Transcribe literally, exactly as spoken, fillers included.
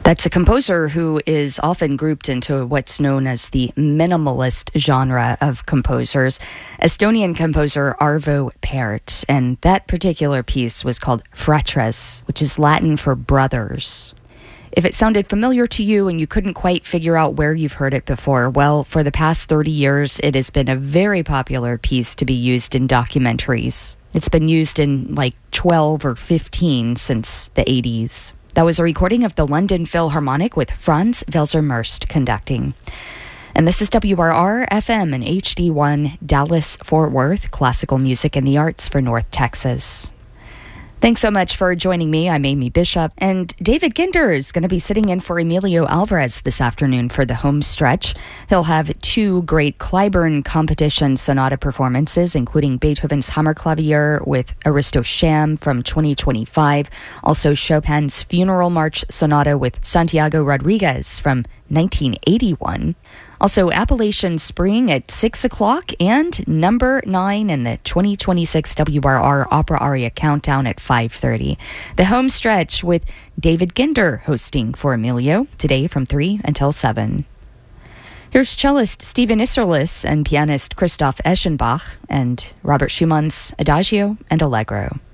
That's a composer who is often grouped into what's known as the minimalist genre of composers, Estonian composer Arvo Pärt, and that particular piece was called Fratres, which is Latin for brothers. If it sounded familiar to you and you couldn't quite figure out where you've heard it before, well, for the past thirty years, it has been a very popular piece to be used in documentaries. It's been used in like twelve or fifteen since the eighties. That was a recording of the London Philharmonic with Franz Welser-Möst conducting. And this is W R R F M and H D one Dallas-Fort Worth, classical music and the arts for North Texas. Thanks so much for joining me. I'm Amy Bishop, and David Ginder is going to be sitting in for Emilio Alvarez this afternoon for the home stretch. He'll have two great Clyburn competition sonata performances, including Beethoven's Hammerklavier with Aristo Sham from twenty twenty-five, also Chopin's Funeral March Sonata with Santiago Rodriguez from nineteen eighty-one. Also, Appalachian Spring at six o'clock and number nine in the twenty twenty-six W R R Opera Aria Countdown at five thirty. The home stretch with David Ginder hosting for Emilio today from three until seven. Here's cellist Stephen Isserlis and pianist Christoph Eschenbach and Robert Schumann's Adagio and Allegro.